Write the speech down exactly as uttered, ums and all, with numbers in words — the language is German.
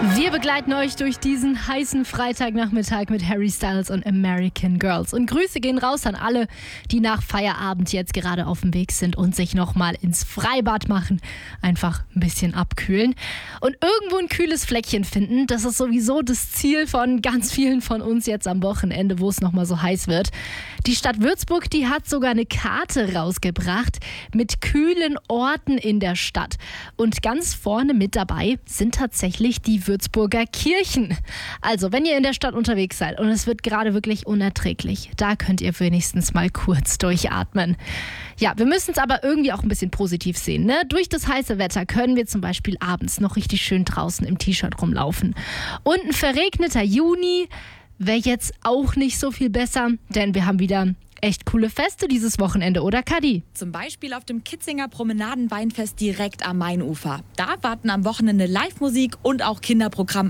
Wir begleiten euch durch diesen heißen Freitagnachmittag mit Harry Styles und American Girls. Und Grüße gehen raus an alle, die nach Feierabend jetzt gerade auf dem Weg sind und sich nochmal ins Freibad machen. Einfach ein bisschen abkühlen. Und irgendwo ein kühles Fleckchen finden, das ist sowieso das Ziel von ganz vielen von uns jetzt am Wochenende, wo es nochmal so heiß wird. Die Stadt Würzburg, die hat sogar eine Karte rausgebracht mit kühlen Orten in der Stadt. Und ganz vorne mit dabei sind tatsächlich die Würzburger Kirchen. Also, wenn ihr in der Stadt unterwegs seid und es wird gerade wirklich unerträglich, da könnt ihr wenigstens mal kurz durchatmen. Ja, wir müssen es aber irgendwie auch ein bisschen positiv sehen, ne? Durch das heiße Wetter können wir zum Beispiel abends noch richtig schön draußen im T-Shirt rumlaufen. Und ein verregneter Juni wäre jetzt auch nicht so viel besser, denn wir haben wieder echt coole Feste dieses Wochenende, oder Kadi? Zum Beispiel auf dem Kitzinger Promenadenweinfest direkt am Mainufer. Da warten am Wochenende Live-Musik und auch Kinderprogramm